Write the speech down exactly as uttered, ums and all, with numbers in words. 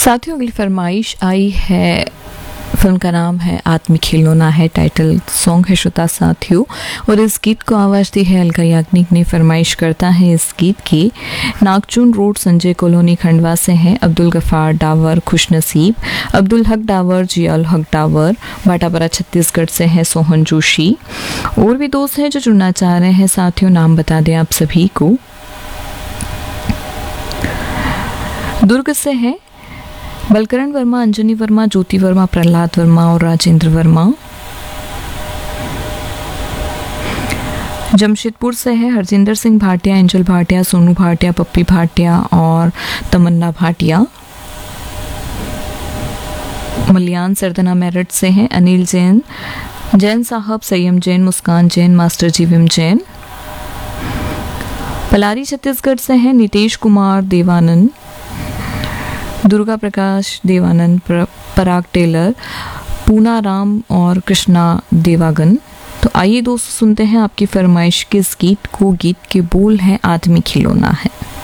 साथियों अगली फरमाइश आई है, फिल्म का नाम है आदमी खिलौना है, टाइटल सॉन्ग है श्रोता साथियों। और इस गीत को आवाज़ दी है अलका याग्निक ने। फरमाइश करता है इस गीत की नागचून रोड संजय कॉलोनी खंडवा से हैं अब्दुल गफ़ार डावर, खुश नसीब, अब्दुल हक डावर, जियाल हक डावर, बाटापरा छत्तीसगढ़ से हैं सोहन जोशी। और भी दोस्त हैं जो जुड़ना चाह रहे हैं साथियों, नाम बता दें आप सभी को। दुर्ग से है बलकरण वर्मा, अंजनी वर्मा, ज्योति वर्मा, प्रहलाद वर्मा और राजेंद्र वर्मा। जमशेदपुर से है हरजिंदर सिंह भाटिया, एंजल भाटिया, सोनू भाटिया, पप्पी भाटिया और तमन्ना भाटिया। मलियान सरदना मेरठ से हैं अनिल जैन, जैन साहब, सयम जैन, मुस्कान जैन, मास्टर जीविम जैन। पलारी छत्तीसगढ़ से हैं नितेश कुमार देवानंद, दुर्गा प्रकाश देवानंद, पराग टेलर, पूना राम और कृष्णा देवागन। तो आइए दोस्तों सुनते हैं आपकी फरमाइश के इस गीत को। गीत के बोल हैं आदमी खिलौना है।